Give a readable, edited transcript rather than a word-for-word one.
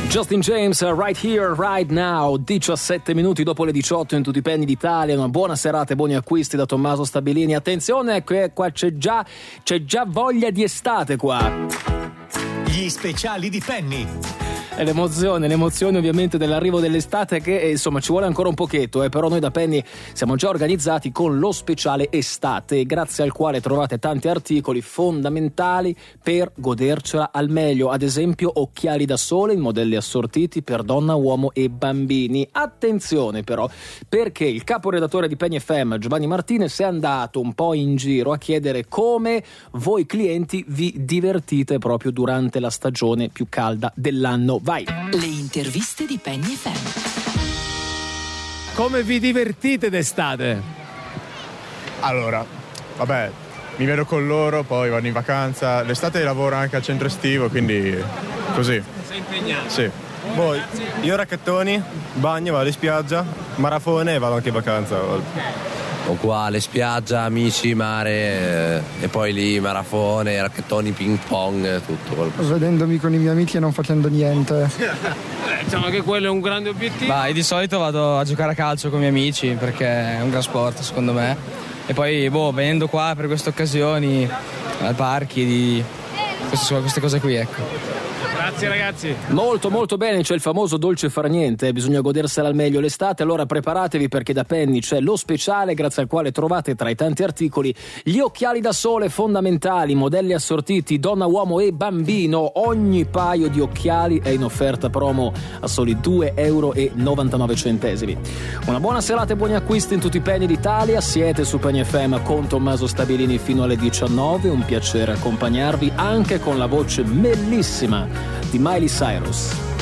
Justin James, Right Here, Right Now, 17 minuti dopo le 18 in tutti i penny d'Italia. Una buona serata e buoni acquisti da Tommaso Stabilini. Attenzione, qua c'è già voglia di estate qua. Gli speciali di Penny. E l'emozione ovviamente dell'arrivo dell'estate che insomma ci vuole ancora un pochetto, però noi da Penny siamo già organizzati con lo speciale estate, grazie al quale trovate tanti articoli fondamentali per godercela al meglio, ad esempio occhiali da sole in modelli assortiti per donna, uomo e bambini. Attenzione però, perché il caporedattore di Penny FM, Giovanni Martinez, è andato un po' in giro a chiedere come voi clienti vi divertite proprio durante la stagione più calda dell'anno. Vai! Le interviste di Penny FM. Come vi divertite d'estate? Allora, vabbè, mi vedo con loro, poi vanno in vacanza. L'estate lavoro anche al centro estivo, quindi così. Sei impegnato? Sì. Poi io racchettoni, bagno, vado in spiaggia, marafone e vado anche in vacanza a volte. Uguale, spiaggia, amici, mare e poi lì marafone, racchettoni, ping pong, tutto. Vedendomi con i miei amici e non facendo niente. Diciamo che quello è un grande obiettivo. Io di solito vado a giocare a calcio con i miei amici perché è un gran sport secondo me. E poi venendo qua per queste occasioni, al parchi, queste cose qui, ecco. Grazie ragazzi. Molto molto bene, c'è il famoso dolce far niente, bisogna godersela al meglio l'estate, allora preparatevi perché da Penny c'è lo speciale grazie al quale trovate tra i tanti articoli gli occhiali da sole fondamentali, modelli assortiti donna, uomo e bambino. Ogni paio di occhiali è in offerta promo a soli €2,99. Una buona serata e buoni acquisti in tutti i Penny d'Italia. Siete su Penny FM con Tommaso Stabilini fino alle 19, un piacere accompagnarvi anche con la voce bellissima di Miley Cyrus.